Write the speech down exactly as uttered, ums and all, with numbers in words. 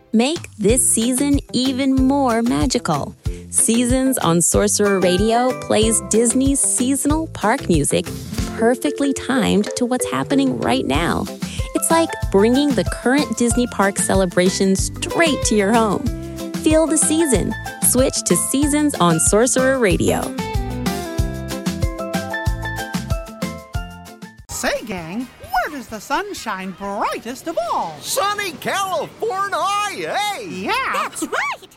Make this season even more magical. Seasons on Sorcerer Radio plays Disney's seasonal park music perfectly timed to what's happening right now. It's like bringing the current Disney park celebration straight to your home. Feel the season. Switch to Seasons on Sorcerer Radio. Say, gang, where does the sun shine brightest of all? Sunny California, hey! Yeah. That's right.